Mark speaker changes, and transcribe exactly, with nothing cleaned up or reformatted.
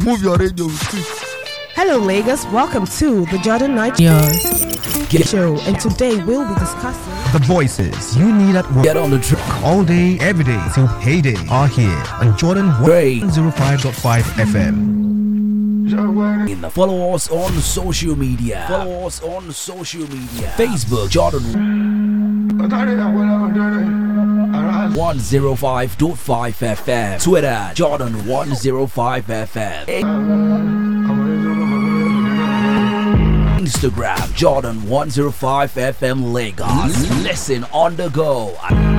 Speaker 1: Move your radio with it.
Speaker 2: Hello, Lagos. Welcome to the Jordan Night Show, and today we'll be discussing
Speaker 3: the voices you need at work.
Speaker 4: Get on the track
Speaker 3: all day, every day till payday are here on Jordan one oh five point five F M.
Speaker 4: Follow us on social media. Follow us on social media. Facebook Jordan one oh five point five F M. Twitter Jordan one oh five F M. Instagram Jordan one oh five F M Lagos. Listen on the go.